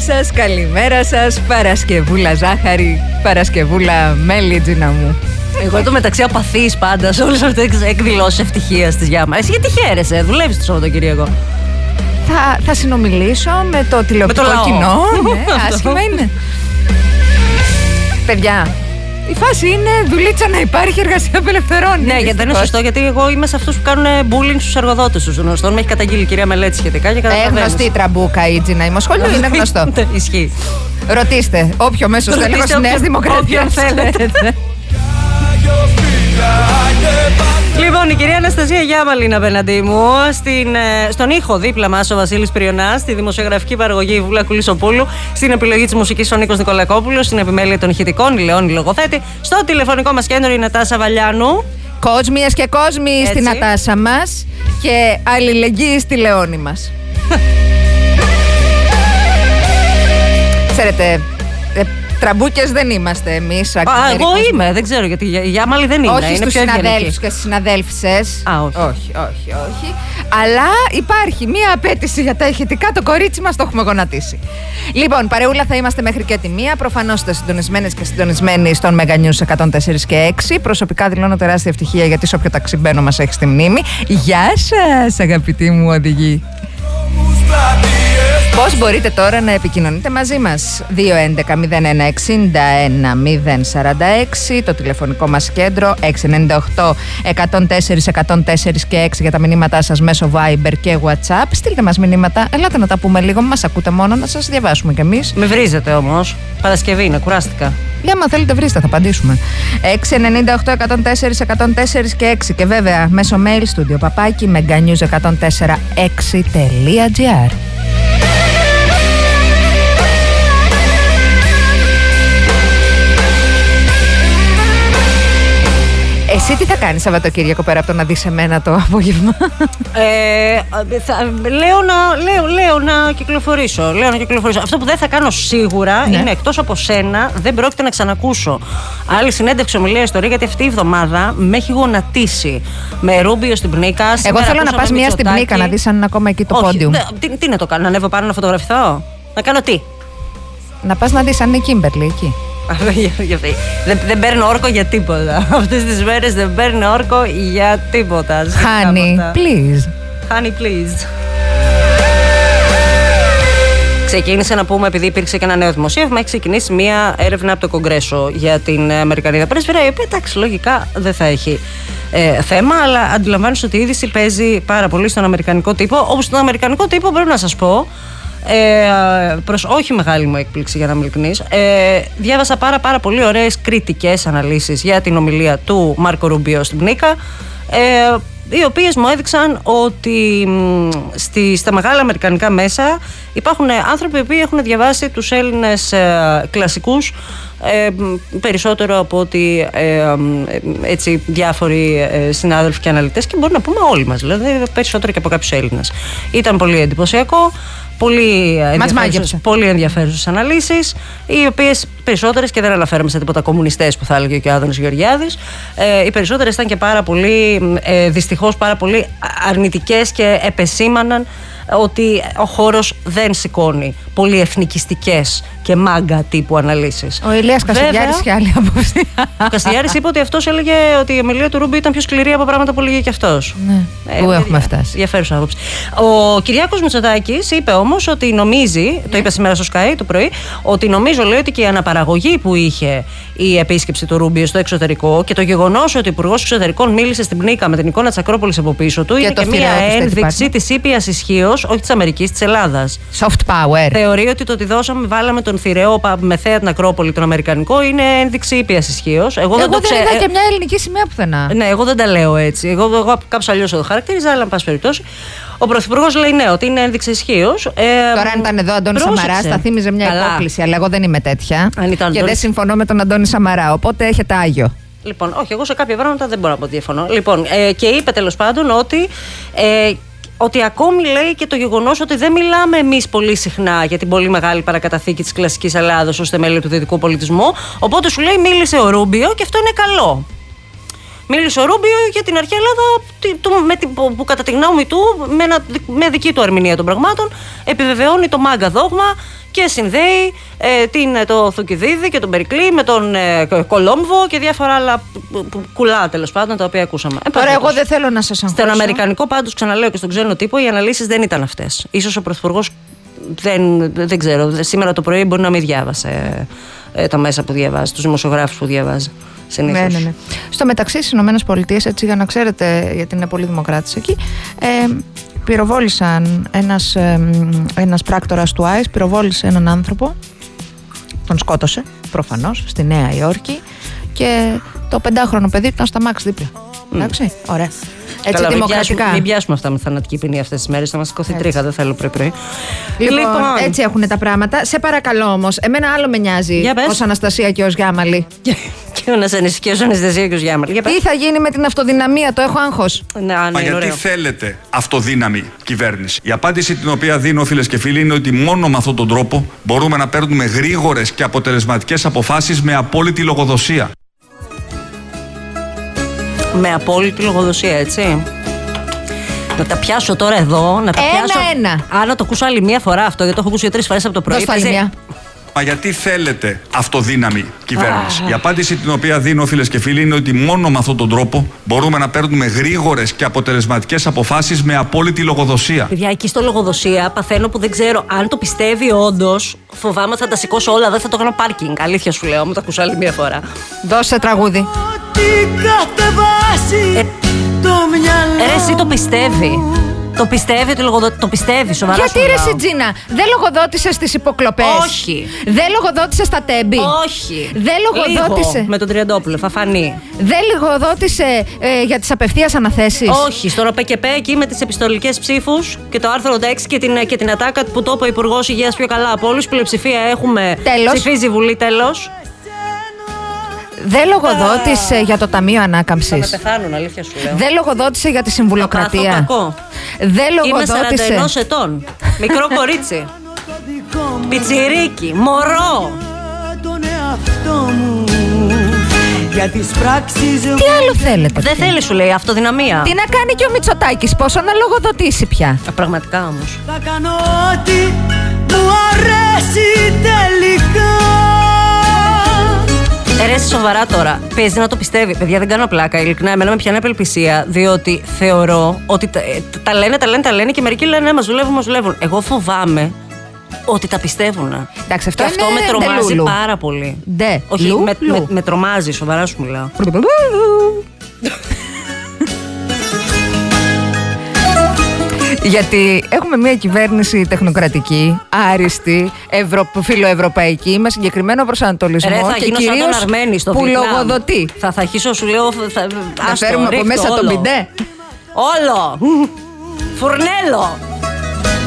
σας, καλημέρα σας. Παρασκευούλα ζάχαρη, Παρασκευούλα μέλι, Τζίνα μου. Εγώ εδώ μεταξύ απαθής πάντα σε όλες αυτές τις εκδηλώσεις ευτυχίας της Γιάμα. Εσύ γιατί χαίρεσαι, δουλεύεις το Σαββατοκύριακο? Θα συνομιλήσω με το τηλεοπτικό κοινό. Ναι, άσχημα είναι. Παιδιά, η φάση είναι δουλίτσα να υπάρχει, εργασία απελευθερώνει. Ναι, γιατί δεν είναι σωστό, γιατί εγώ είμαι σε αυτούς που κάνουν bullying στους εργοδότες τους. Γνωστόν, με έχει καταγγείλει η κυρία Μελέτη σχετικά. Γνωστή τραμπούκα η Τζίνα Ημοσχολιού, είναι γνωστό. Ισχύει. Ρωτήστε όποιο μέσο τέλεχος της Νέας Δημοκρατίας θέλετε. Λοιπόν, η κυρία Αναστασία Γιάμαλη είναι απέναντί μου. Στον ήχο δίπλα μας ο Βασίλης Πριονάς, στη δημοσιογραφική παραγωγή η Βούλα Κουλισσοπούλου, στην επιλογή της μουσικής ο Νίκος Νικολακόπουλος, στην επιμέλεια των ηχητικών η Λεόνη Λογοθέτη, στο τηλεφωνικό μας κέντρο η Νατάσα Βαλιάνου. Κόσμιες και κόσμοι στη Νατάσα μας και αλληλεγγύη στη Λεόνη μας. Ξέρετε, τραμπούκες δεν είμαστε εμείς. Εγώ είμαι, δεν ξέρω γιατί. Η Γιάμαλη δεν είναι. Όχι είναι στους συναδέλφους και στις συναδέλφισες. Όχι. Αλλά υπάρχει μία απέτηση για τα ηχητικά. Το κορίτσι μας το έχουμε γονατίσει. Λοιπόν, παρεούλα θα είμαστε μέχρι και τη 1. Προφανώς είστε συντονισμένες και συντονισμένοι στον Mega News 104 και 6. Προσωπικά δηλώνω τεράστια ευτυχία γιατί σε όποιο ταξιμπαίνω μας έχει στη μνήμη. Γεια σας, αγαπητοί μου οδηγοί. Πώς μπορείτε τώρα να επικοινωνείτε μαζί μας? 211-01-61-046, το τηλεφωνικό μας κέντρο, 698-104-104 και 6 για τα μηνύματά σας μέσω Viber και WhatsApp. Στείλτε μας μηνύματα, ελάτε να τα πούμε λίγο, μας ακούτε μόνο, να σας διαβάσουμε κι εμείς. Με βρίζετε όμως, Παρασκευή είναι, κουράστηκα. Για μα θέλετε βρίστε, θα απαντήσουμε. 698-104-104 και 6 και βέβαια μέσω mail studio παπάκι meganews1046.gr. Εσύ τι θα κάνεις Σαββατοκύριακο πέρα από το να δεις εμένα το απόγευμα? Λέω να κυκλοφορήσω. Αυτό που δεν θα κάνω σίγουρα είναι, εκτός από σένα, δεν πρόκειται να ξανακούσω άλλη συνέντευξη, ομιλία, ιστορία, γιατί αυτή η εβδομάδα με έχει γονατίσει. Με Ρούμπιο στην Πνίκα. Εγώ θέλω να πας μία στην Πνίκα να δεις αν είναι ακόμα εκεί το πόντιουμ. Τι να το κάνω, να ανέβω πάνω να φωτογραφηθώ? Να κάνω τι? Να πας να δεις αν είναι η Κίμπερλι εκεί. Δεν παίρνω όρκο για τίποτα. Αυτές τις μέρες δεν παίρνω όρκο για τίποτα. Honey, please. Honey, please. Ξεκίνησε να πούμε, επειδή υπήρξε και ένα νέο δημοσίευμα, έχει ξεκινήσει μια έρευνα από το Κογκρέσο για την Αμερικανίδα πρέσβυρα, η οποία εντάξει, λογικά δεν θα έχει θέμα, αλλά αντιλαμβάνεσαι ότι η είδηση παίζει πάρα πολύ στον αμερικανικό τύπο. Όπως στον αμερικανικό τύπο πρέπει να σας πω, προς όχι μεγάλη μου έκπληξη για να είμαι ειλικρινής, διάβασα πάρα πολύ ωραίες κριτικές αναλύσεις για την ομιλία του Μάρκο Ρούμπιο στην Πνίκα, οι οποίες μου έδειξαν ότι στα μεγάλα αμερικανικά μέσα υπάρχουν άνθρωποι που έχουν διαβάσει τους Έλληνες κλασικούς περισσότερο από ότι έτσι διάφοροι συνάδελφοι και αναλυτές, και μπορούμε να πούμε όλοι μας, δηλαδή περισσότερο και από κάποιους Έλληνες. Ήταν πολύ εντυπωσιακό. Πολύ ενδιαφέρουσες αναλύσεις, οι οποίες περισσότερες, και δεν αναφέρομαι σε τίποτα κομμουνιστές που θα έλεγε και ο Άδωνης Γεωργιάδης, οι περισσότερες ήταν και πάρα πολύ, δυστυχώς πάρα πολύ αρνητικές και επεσήμαναν ότι ο χώρος δεν σηκώνει πολύ εθνικιστικές και μάγκα τύπου αναλύσεις. Ο Ηλίας Κασιδιάρης είχε άλλη άποψη. Ο Κασιδιάρης είπε ότι αυτός έλεγε ότι η ομιλία του Ρούμπι ήταν πιο σκληρή από πράγματα που έλεγε και αυτός. Ναι, πού έχουμε φτάσει. Ενδιαφέρουσα άποψη. Ο Κυριάκος Μητσοτάκης είπε όμως ότι νομίζει, το είπε σήμερα στο Sky το πρωί, ότι λέει ότι και η αναπαραγωγή που είχε η επίσκεψη του Ρούμπι στο εξωτερικό και το γεγονός ότι ο Υπουργός Εξωτερικών μίλησε στην Πνίκα με την εικόνα της Ακρόπολης από πίσω του, είναι και μια ένδειξη της ήπιας ισχύως, όχι της Αμερικής, της Ελλάδας. Soft power. Θεωρεί ότι το ότι βάλαμε τον θηρεό με θέα την Ακρόπολη, τον αμερικανικό, είναι ένδειξη ήπιας ισχύως. Εγώ δεν είδα και μια ελληνική σημαία πουθενά. Ναι, εγώ δεν τα λέω έτσι. Εγώ κάπως αλλιώς το χαρακτήριζα, αλλά εν πάση περιπτώσει. Ο Πρωθυπουργός λέει ναι, ότι είναι ένδειξη ισχύως. Τώρα, αν ήταν εδώ ο Αντώνης Σαμαράς, θα θύμιζε μια υπόκληση, αλλά εγώ δεν είμαι τέτοια. Και δεν συμφωνώ με τον Αντώνη Σαμαρά. Οπότε έχετε άγιο. Λοιπόν, όχι, εγώ σε κάποια πράγματα δεν μπορώ να πω ότι διαφωνώ. Λοιπόν, και είπε τέλος πάντων ότι ακόμη λέει και το γεγονός ότι δεν μιλάμε εμείς πολύ συχνά για την πολύ μεγάλη παρακαταθήκη της κλασικής Ελλάδος ως θεμέλιο του δυτικού πολιτισμού. Οπότε σου λέει μίλησε ο Ρούμπιο και αυτό είναι καλό. Μίλησε ο Ρούμπιο για την αρχαία Ελλάδα που κατά τη γνώμη του με δική του ερμηνεία των πραγμάτων επιβεβαιώνει το μάγκα δόγμα και συνδέει το Θουκυδίδη και τον Περικλή με τον Κολόμβο και διάφορα άλλα κουλά τέλος πάντων τα οποία ακούσαμε. Τώρα εγώ δεν θέλω να σας αγχώσω. Στον αμερικανικό πάντως, ξαναλέω, και στον ξένο τύπο, οι αναλύσεις δεν ήταν αυτές. Ίσως ο Πρωθυπουργός δεν ξέρω, σήμερα το πρωί μπορεί να μην διάβασε τα μέσα που διαβάζει, τους δημοσιογράφους που διαβάζει. Ναι. Στο μεταξύ στις ΗΠΑ, έτσι για να ξέρετε, γιατί είναι πολύ δημοκράτης εκεί, πυροβόλησαν ένας πράκτορας του ΆΕΣ, πυροβόλησε έναν άνθρωπο, τον σκότωσε προφανώς στη Νέα Υόρκη και το 5χρονο παιδί ήταν στα μάξ δίπλα. Εντάξει, ωραία. Έτσι καλά, δημοκρατικά. Μην πιάσουμε αυτά με θανατική ποινή αυτές τις μέρες, θα μας σηκωθεί τρίχα, δεν θέλω πρωί-πρωί. Λοιπόν, έτσι έχουν τα πράγματα. Σε παρακαλώ όμως, εμένα άλλο με νοιάζει ως Αναστασία και ως Γιάμαλη. Και ο Νασανής και ως Αναστασία και ως Γιάμαλη. Τι θα γίνει με την αυτοδυναμία, το έχω άγχος. Μα γιατί θέλετε αυτοδύναμη κυβέρνηση? Η απάντηση την οποία δίνω, φίλες και φίλοι, είναι ότι μόνο με αυτόν τον τρόπο μπορούμε να παίρνουμε γρήγορες και αποτελεσματικές αποφάσεις με απόλυτη λογοδοσία. Με απόλυτη λογοδοσία, έτσι. Να τα πιάσω τώρα εδώ, να τα πιάσω. Ένα. Να το ακούσω άλλη μία φορά αυτό, γιατί το έχω ακούσει 3 φορές από το πρωί. Μα γιατί θέλετε αυτοδύναμη κυβέρνηση? Η απάντηση την οποία δίνω, φίλες και φίλοι, είναι ότι μόνο με αυτόν τον τρόπο μπορούμε να παίρνουμε γρήγορες και αποτελεσματικές αποφάσεις με απόλυτη λογοδοσία. Παιδιά, εκεί στο λογοδοσία παθαίνω που δεν ξέρω αν το πιστεύει όντως. Φοβάμαι θα τα σηκώσω όλα, δεν θα το κάνω πάρκινγκ. Αλήθεια σου λέω, μου το ακούσω άλλη μία φορά. Δώσε τραγούδι. Εσύ το πιστεύει. Το πιστεύει, σοβαρά. Γιατί ρε Σιτζίνα, δεν λογοδότησε στις υποκλοπές? Όχι. Δεν λογοδότησε στα τέμπη? Όχι. Δεν λογοδότησε. Λίγο, με τον Τριαντόπουλο, θα φανεί. Δεν λογοδότησε για τις απευθείας αναθέσεις? Όχι. Στο ΡΟΠΕΚΕΠΕ εκεί με τις επιστολικές ψήφους και το άρθρο 86 και την ατάκα που το είπε ο Υπουργός Υγείας πιο καλά από όλους. Πλειοψηφία έχουμε. Τέλος. Ψηφίζει η Βουλή, τέλος. Δεν λογοδότησε για το Ταμείο Ανάκαμψης. Θα με πεθάνουν, αλήθεια σου λέω. Δεν λογοδότησε για τη συμβουλοκρατία. Δεν λογοδότησε. Είμαι 41 ετών. Μικρό κορίτσι. Πιτσιρίκι. Μωρό. Τι άλλο θέλετε? Δεν θέλει, σου λέει, αυτοδυναμία. Τι να κάνει και ο Μητσοτάκης, πόσο να λογοδοτήσει πια? Πραγματικά όμως. Θα κάνω ό,τι μου αρέσει τελικά. Ερέσει σοβαρά τώρα. Παίζει να το πιστεύει. Παιδιά, δεν κάνω πλάκα. Ειλικρινά, εμένα με πιάνει απελπισία, διότι θεωρώ ότι τα λένε και μερικοί λένε μας δουλεύουν. Εγώ φοβάμαι ότι τα πιστεύουν. Εντάξει, αυτό με τρομάζει πάρα πολύ. Όχι, με τρομάζει, σοβαρά σου μιλάω. Γιατί έχουμε μια κυβέρνηση τεχνοκρατική, άριστη, φιλοευρωπαϊκή, με συγκεκριμένο προσανατολισμό και κυρίως που λογοδοτεί. Θα αρχίσω, σου λέω, να φέρουμε από μέσα τον πιντέ. Όλο! Φουρνέλο!